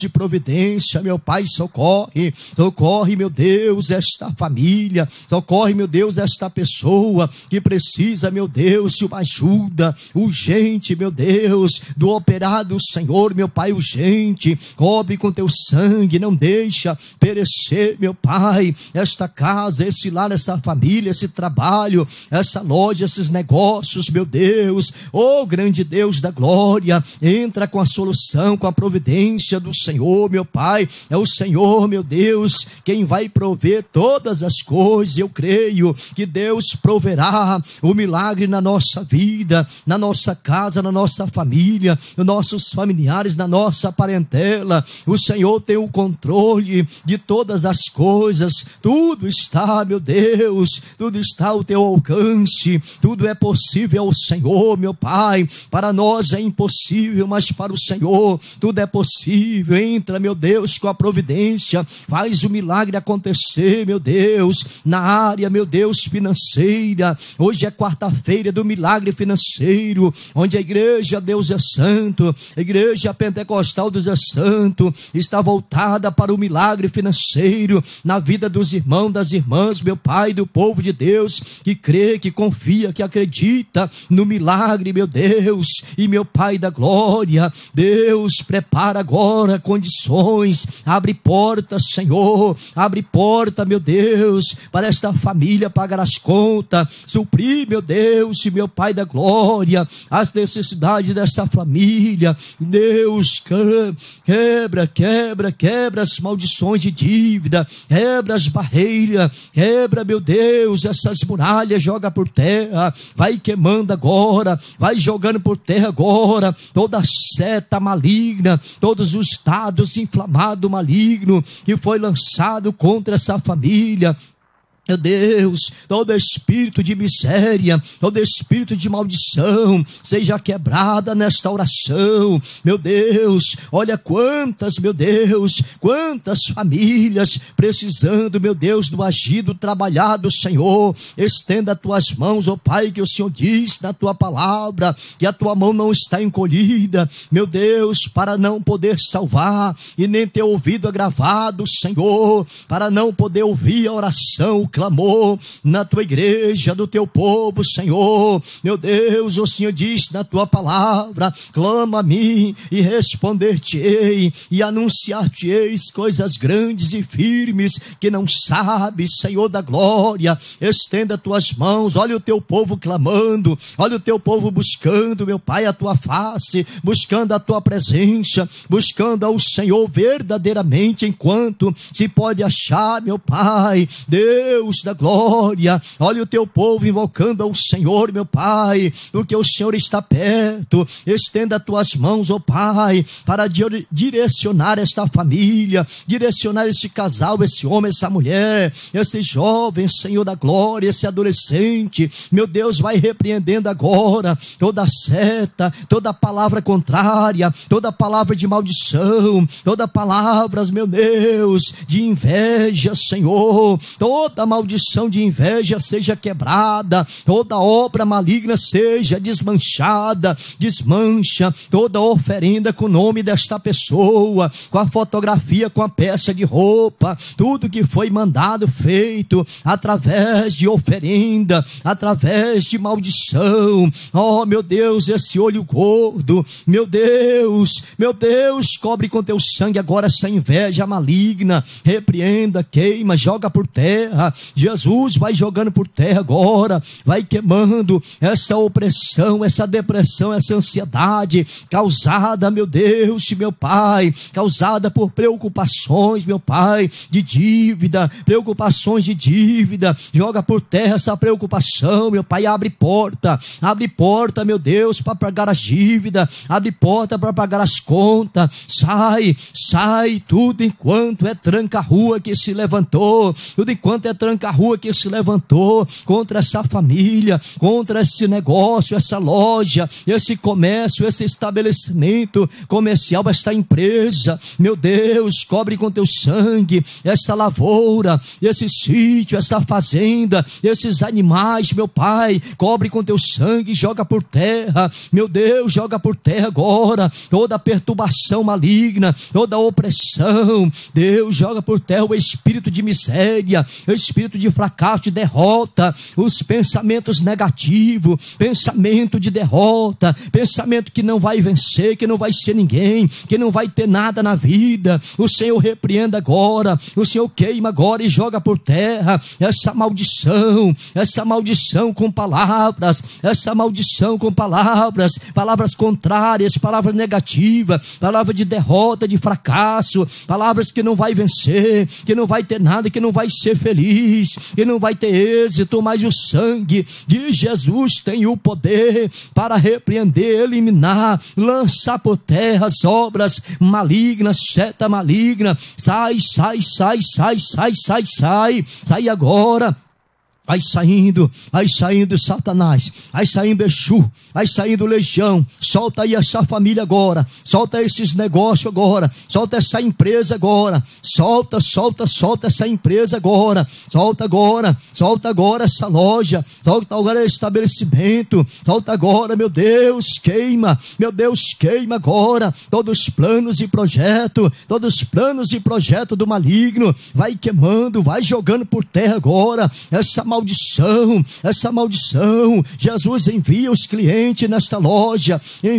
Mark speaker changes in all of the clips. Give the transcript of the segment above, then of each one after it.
Speaker 1: de providência, meu Pai, socorre, meu Deus, esta família, socorre, meu Deus, esta pessoa que precisa, meu Deus, de uma ajuda urgente, meu Deus, do operado, Senhor, meu Pai, urgente, cobre com teu sangue, não deixa perecer, meu Pai, esta casa, esse lar, essa família, esse trabalho, essa loja, esses negócios, meu Deus, grande Deus da glória, entra com a solução, com a providência do Senhor, meu Pai, é o Senhor, meu Deus, quem vai prover todas as coisas. Eu creio que Deus proverá o milagre na nossa vida, na nossa casa, na nossa família, nos nossos familiares, na nossa parentela. O Senhor tem o controle de todas as coisas, tudo está, meu Deus, tudo está ao teu alcance, tudo é possível ao Senhor, meu Pai. Para nós é impossível, mas para o Senhor tudo é possível. Entra, meu Deus, com a providência, faz o milagre acontecer, meu Deus, na área, meu Deus, financeira. Hoje é quarta-feira do milagre financeiro, onde a igreja Deus é santo, a igreja pentecostal Deus é santo, está voltada para o milagre financeiro na vida dos irmãos, das irmãs, meu Pai, do povo de Deus, que crê, que confia, que acredita no milagre, meu Deus, e meu Pai da glória. Deus, prepara agora condições, abre portas, Senhor, abre porta, meu Deus, para esta família pagar as contas, suprir, meu Deus, e meu Pai da glória, as necessidades dessa família. Deus, quebra as maldições de dívida, quebra as barreiras, quebra, meu Deus, essas muralhas, joga por terra, vai queimando agora, vai jogando por terra agora, toda seta maligna, todos os dados inflamados maligno que foi lançado contra essa família. Meu Deus, todo espírito de miséria, todo espírito de maldição, seja quebrada nesta oração. Meu Deus, olha quantas, meu Deus, quantas famílias precisando, meu Deus, do agido, trabalhado, Senhor. Estenda as tuas mãos, ó Pai, que o Senhor diz na tua palavra, que a tua mão não está encolhida, meu Deus, para não poder salvar, e nem ter ouvido agravado, Senhor, para não poder ouvir a oração, o clamor na tua igreja, do teu povo, Senhor. Meu Deus, o Senhor diz na tua palavra: clama a mim e responder-te-ei e anunciar-te-eis coisas grandes e firmes que não sabes, Senhor da glória. Estenda tuas mãos, olha o teu povo clamando, olha o teu povo buscando, meu Pai, a tua face, buscando a tua presença, buscando ao Senhor verdadeiramente enquanto se pode achar, meu Pai. Deus da glória, olha o teu povo invocando ao Senhor, meu Pai, porque o Senhor está perto. Estenda as tuas mãos, ó Pai, para direcionar esta família, direcionar este casal, esse homem, essa mulher, esse jovem, Senhor da glória, esse adolescente. Meu Deus, vai repreendendo agora toda seta, toda palavra contrária, toda palavra de maldição, toda palavra, meu Deus, de inveja, Senhor. Toda maldição de inveja seja quebrada, toda obra maligna seja desmanchada. Desmancha toda oferenda com o nome desta pessoa, com a fotografia, com a peça de roupa, tudo que foi mandado, feito através de oferenda, através de maldição. Oh, meu Deus, esse olho gordo, meu Deus, cobre com teu sangue agora essa inveja maligna. Repreenda, queima, joga por terra. Jesus, vai jogando por terra agora, vai queimando essa opressão, essa depressão, essa ansiedade causada, meu Deus, meu Pai, causada por preocupações, meu Pai, de dívida, preocupações de dívida. Joga por terra essa preocupação, meu Pai. Abre porta, meu Deus, para pagar as dívidas, abre porta para pagar as contas. Sai tudo enquanto é tranca-rua que se levantou, tudo enquanto é tranca tranca-rua que se levantou contra essa família, contra esse negócio, essa loja, esse comércio, esse estabelecimento comercial, esta empresa, meu Deus, cobre com teu sangue esta lavoura, esse sítio, essa fazenda, esses animais, meu Pai, cobre com teu sangue, joga por terra, meu Deus, joga por terra agora toda perturbação maligna, toda opressão, Deus, joga por terra o espírito de miséria, o espírito de fracasso, de derrota, os pensamentos negativos, pensamento de derrota, pensamento que não vai vencer, que não vai ser ninguém, que não vai ter nada na vida. O Senhor repreenda agora, o Senhor queima agora e joga por terra essa maldição com palavras, essa maldição com palavras contrárias, palavras negativas, palavras de derrota, de fracasso, palavras que não vai vencer, que não vai ter nada, que não vai ser feliz, que não vai ter êxito, mas o sangue de Jesus tem o poder para repreender, eliminar, lançar por terra as obras malignas, seta maligna. Sai agora. Vai saindo Satanás, vai saindo Exu, vai saindo Legião. Solta aí essa família agora, solta esses negócios agora, solta essa empresa agora, solta essa empresa agora, solta agora essa loja, solta agora esse estabelecimento, solta agora, meu Deus, queima agora todos os planos e projetos do maligno, vai queimando, vai jogando por terra agora essa maldição. Jesus, envia os clientes nesta loja,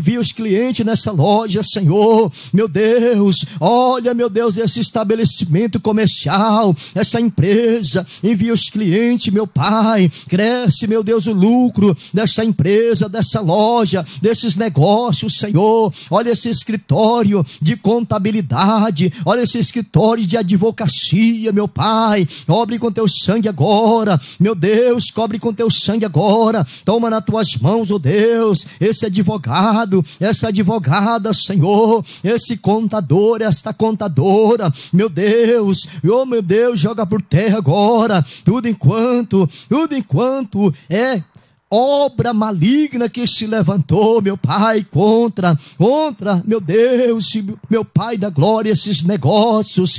Speaker 1: Senhor, meu Deus, olha, meu Deus, esse estabelecimento comercial, essa empresa, envia os clientes, meu Pai, cresce, meu Deus, o lucro dessa empresa, dessa loja, desses negócios, Senhor. Olha esse escritório de contabilidade, olha esse escritório de advocacia, meu Pai, cobre com teu sangue agora, meu Deus, cobre com teu sangue agora, toma nas tuas mãos, oh Deus, esse advogado, essa advogada, Senhor, esse contador, esta contadora, meu Deus, joga por terra agora, tudo enquanto é obra maligna que se levantou, meu Pai, contra, meu Deus, meu Pai da glória, esses negócios,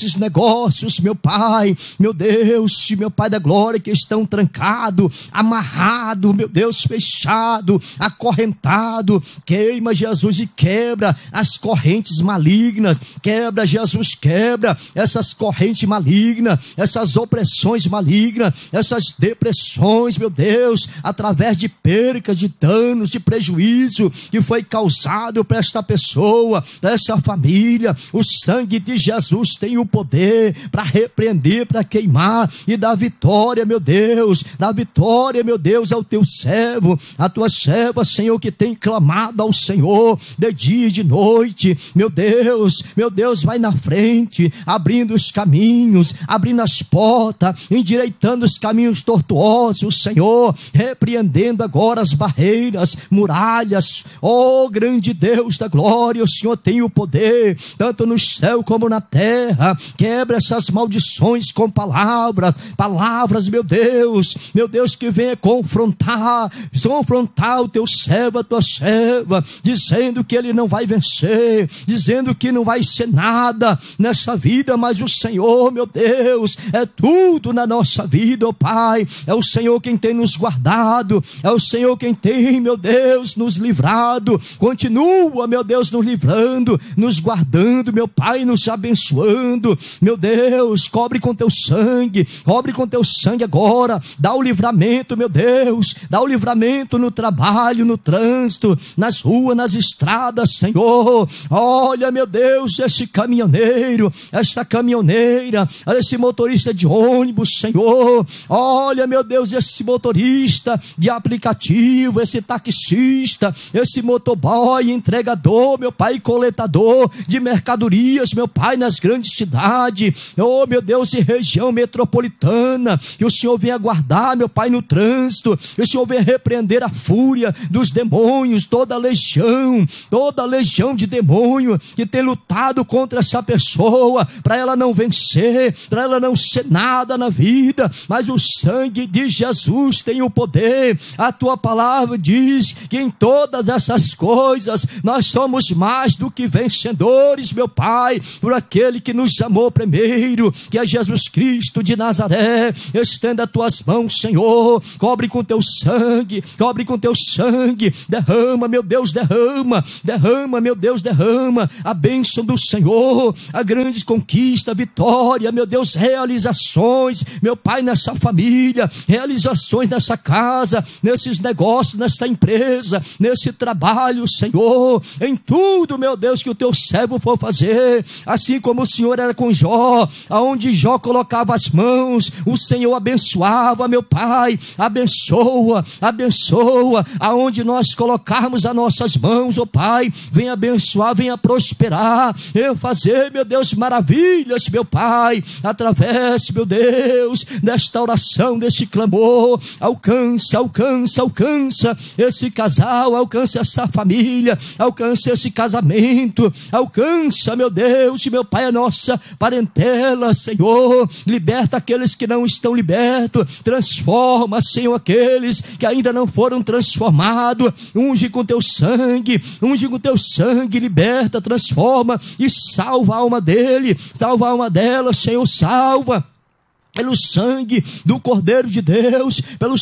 Speaker 1: meu Pai, meu Deus, meu Pai da glória, que estão trancados, amarrados, meu Deus, fechado, acorrentado, queima, Jesus, e quebra as correntes malignas, quebra, Jesus, quebra essas correntes malignas, essas opressões malignas, essas depressões, meu Deus, através de perca, de danos, de prejuízo que foi causado para esta pessoa, dessa família. O sangue de Jesus tem o poder para repreender, para queimar e dar vitória, meu Deus, ao teu servo, a tua serva, Senhor, que tem clamado ao Senhor de dia e de noite. Meu Deus, vai na frente, abrindo os caminhos, abrindo as portas, endireitando os caminhos tortuosos, Senhor, repreendendo agora as barreiras, muralhas. Oh, grande Deus da glória, o Senhor tem o poder, tanto no céu como na terra. Quebra essas maldições com palavras, meu Deus, que venha confrontar o teu servo, a tua serva, dizendo que ele não vai vencer, dizendo que não vai ser nada nessa vida, mas o Senhor, meu Deus, é tudo na nossa vida, oh Pai. É o Senhor quem tem nos guardado, é o Senhor quem tem, meu Deus, nos livrado. Continua, meu Deus, nos livrando, nos guardando, meu Pai, nos abençoando. Meu Deus, cobre com teu sangue agora. Dá o livramento, meu Deus, dá o livramento no trabalho, no trânsito, nas ruas, nas estradas, Senhor. Olha, meu Deus, esse caminhoneiro, esta caminhoneira, esse motorista de ônibus, Senhor. Olha, meu Deus, esse motorista de aplicativo, esse taxista, esse motoboy, entregador, meu Pai, coletador de mercadorias, meu Pai, nas grandes cidades, oh meu Deus, de região metropolitana, que o Senhor venha guardar, meu Pai, no trânsito, que o Senhor venha repreender a fúria dos demônios, toda legião de demônio que tem lutado contra essa pessoa, para ela não vencer, para ela não ser nada na vida, mas o sangue de Jesus tem o poder. A tua palavra diz que em todas essas coisas nós somos mais do que vencedores, meu Pai, por aquele que nos amou primeiro, que é Jesus Cristo de Nazaré. Estenda as tuas mãos, Senhor, cobre com teu sangue, derrama, meu Deus, derrama, meu Deus, derrama a bênção do Senhor, a grande conquista, a vitória, meu Deus, realizações, meu Pai, nessa família, realizações nessa casa, nesses negócios, nessa empresa, nesse trabalho, Senhor, em tudo, meu Deus, que o teu servo for fazer, assim como o Senhor era com Jó, aonde Jó colocava as mãos, o Senhor abençoava, meu Pai, abençoa, aonde nós colocarmos as nossas mãos, ó Pai, venha abençoar, venha prosperar, venha fazer, meu Deus, maravilhas, meu Pai, através, meu Deus, desta oração, deste clamor, alcança esse casal, alcança essa família, alcança esse casamento, alcança, meu Deus, meu Pai, a nossa parentela, Senhor, liberta aqueles que não estão libertos, transforma, Senhor, aqueles que ainda não foram transformados, unge com teu sangue, liberta, transforma e salva a alma dele, salva a alma dela, Senhor, salva. Pelo sangue do Cordeiro de Deus,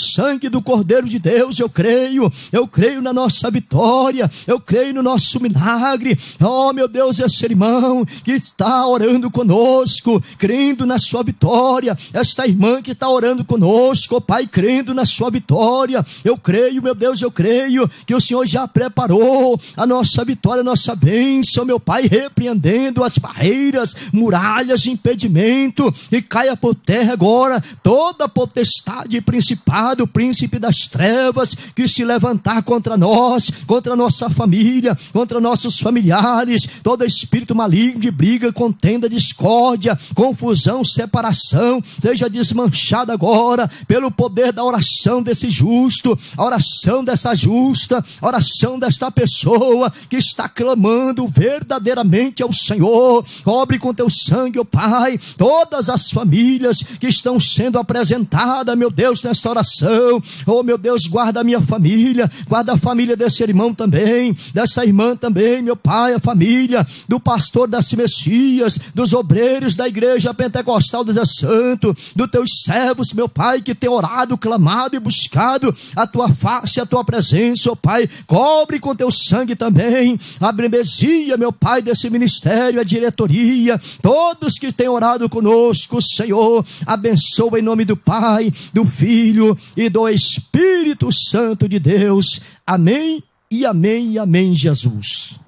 Speaker 1: eu creio na nossa vitória, eu creio no nosso milagre. Oh meu Deus, esse irmão que está orando conosco, crendo na sua vitória, esta irmã que está orando conosco, oh Pai, crendo na sua vitória, eu creio, meu Deus, eu creio que o Senhor já preparou a nossa vitória, a nossa bênção, meu Pai, repreendendo as barreiras, muralhas, impedimento, e caia por terra agora toda potestade, principado, príncipe das trevas que se levantar contra nós, contra nossa família, contra nossos familiares, todo espírito maligno de briga, contenda, discórdia, confusão, separação, seja desmanchado agora pelo poder da oração desse justo, a oração dessa justa, a oração desta pessoa que está clamando verdadeiramente ao Senhor. Cobre com teu sangue, ó Pai, todas as famílias que estão sendo apresentadas, meu Deus, nesta oração. Oh meu Deus, guarda a minha família, guarda a família desse irmão também, dessa irmã também, meu Pai, a família do pastor Darcy Messias, dos obreiros da igreja pentecostal do Deus Santo, dos teus servos, meu Pai, que tem orado, clamado e buscado a tua face, a tua presença, oh Pai, cobre com teu sangue também a membresia, meu Pai, desse ministério, a diretoria, todos que têm orado conosco, Senhor, abençoa em nome do Pai, do Filho e do Espírito Santo de Deus. Amém e amém e amém, Jesus.